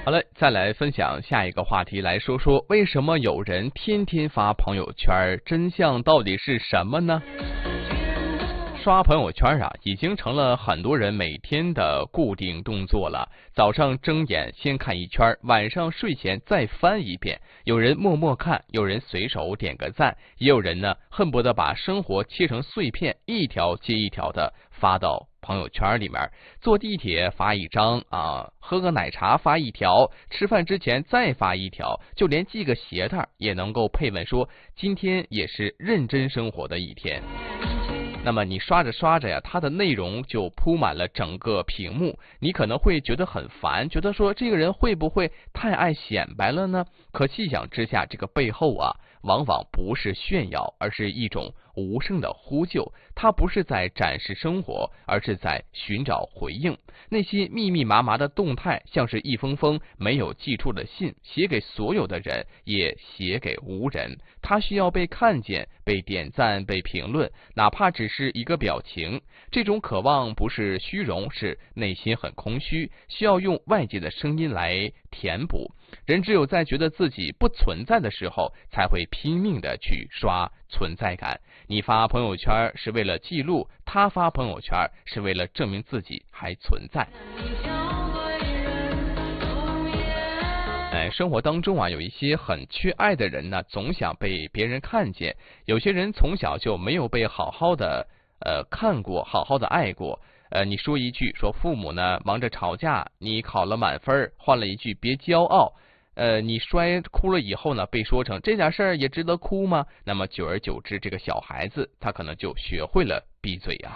好了，再来分享下一个话题，来说说为什么有人天天发朋友圈，真相到底是什么呢？刷朋友圈啊，已经成了很多人每天的固定动作了。早上睁眼先看一圈，晚上睡前再翻一遍。有人默默看，有人随手点个赞，也有人呢恨不得把生活切成碎片，一条接一条的发到朋友圈里面。坐地铁发一张啊，喝个奶茶发一条，吃饭之前再发一条，就连系个鞋带也能够配文说今天也是认真生活的一天。那么你刷着刷着呀，它的内容就铺满了整个屏幕，你可能会觉得很烦，觉得说这个人会不会太爱显摆了呢？可细想之下，这个背后啊，往往不是炫耀，而是一种无声的呼救。他不是在展示生活，而是在寻找回应。那些密密麻麻的动态，像是一封封没有寄出的信，写给所有的人，也写给无人。他需要被看见，被点赞，被评论，哪怕只是一个表情。这种渴望不是虚荣，是内心很空虚，需要用外界的声音来填补。人只有在觉得自己不存在的时候，才会拼命的去刷存在感。你发朋友圈是为了记录，他发朋友圈是为了证明自己还存在。生活当中啊，有一些很缺爱的人呢，总想被别人看见。有些人从小就没有被好好的看过，好好的爱过。你说一句，说父母呢忙着吵架，你考了满分，换了一句别骄傲。你摔哭了以后呢，被说成这点事儿也值得哭吗？那么久而久之，这个小孩子他可能就学会了闭嘴啊。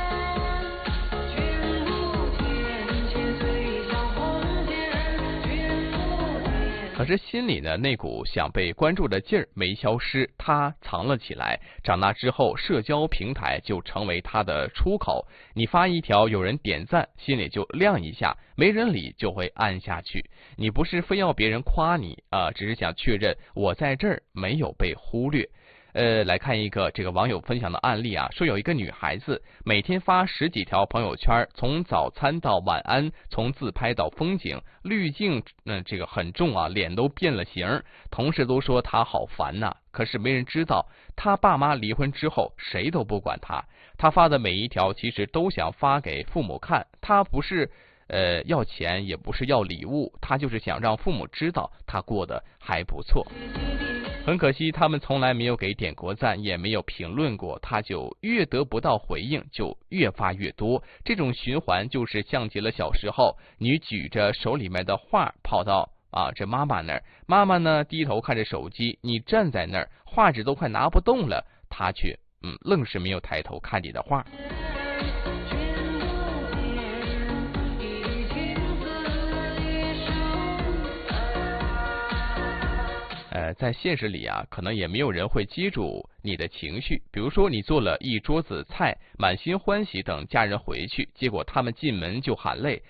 可是心里呢，那股想被关注的劲儿没消失，他藏了起来。长大之后，社交平台就成为他的出口。你发一条，有人点赞，心里就亮一下；没人理，就会按下去。你不是非要别人夸你啊，只是想确认我在这儿没有被忽略。来看一个这个网友分享的案例啊，说有一个女孩子每天发10几条朋友圈，从早餐到晚安，从自拍到风景，滤镜这个很重啊，脸都变了形，同事都说她好烦呐。可是没人知道，她爸妈离婚之后，谁都不管她。她发的每一条其实都想发给父母看，她不是要钱，也不是要礼物，她就是想让父母知道她过得还不错。很可惜，他们从来没有给点过赞，也没有评论过，他就越得不到回应，就越发越多。这种循环就是像极了小时候，你举着手里面的画跑到这妈妈那儿，妈妈呢低头看着手机，你站在那儿，画纸都快拿不动了，他却愣是没有抬头看你的画。在现实里啊，可能也没有人会记住你的情绪。比如说，你做了一桌子菜，满心欢喜等家人回去，结果他们进门就喊累，